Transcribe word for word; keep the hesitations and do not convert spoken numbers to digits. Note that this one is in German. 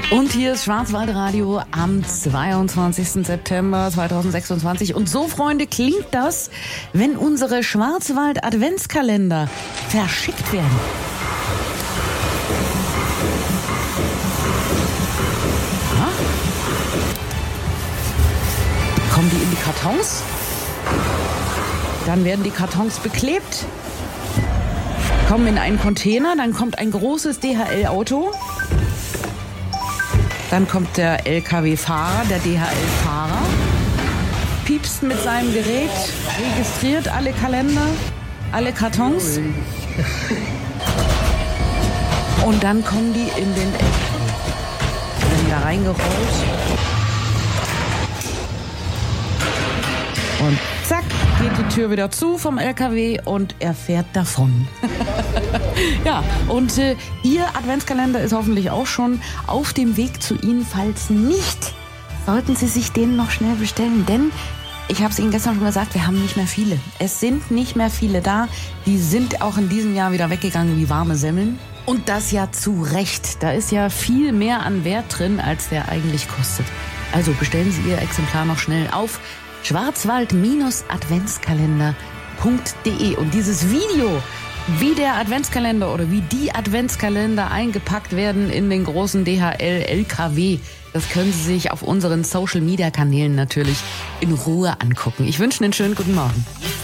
Und hier ist Schwarzwaldradio am zweiundzwanzigsten September zweitausendsechsundzwanzig. Und so, Freunde, klingt das, wenn unsere Schwarzwald-Adventskalender verschickt werden. Ja? Kommen die in die Kartons? Dann werden die Kartons beklebt, kommen in einen Container, dann kommt ein großes D H L-Auto. Dann kommt der L K W-Fahrer, der D H L-Fahrer, piepst mit seinem Gerät, registriert alle Kalender, alle Kartons. Und dann kommen die in den L K W. Werden da reingerollt. Und zack, geht die Tür wieder zu vom L K W und er fährt davon. Ja, und äh, Ihr Adventskalender ist hoffentlich auch schon auf dem Weg zu Ihnen. Falls nicht, sollten Sie sich den noch schnell bestellen. Denn, ich habe es Ihnen gestern schon gesagt, wir haben nicht mehr viele. Es sind nicht mehr viele da. Die sind auch in diesem Jahr wieder weggegangen wie warme Semmeln. Und das ja zu Recht. Da ist ja viel mehr an Wert drin, als der eigentlich kostet. Also bestellen Sie Ihr Exemplar noch schnell auf schwarzwald Adventskalender punkt de. Und dieses Video, wie der Adventskalender oder wie die Adventskalender eingepackt werden in den großen D H L-L K W, das können Sie sich auf unseren Social-Media-Kanälen natürlich in Ruhe angucken. Ich wünsche Ihnen einen schönen guten Morgen.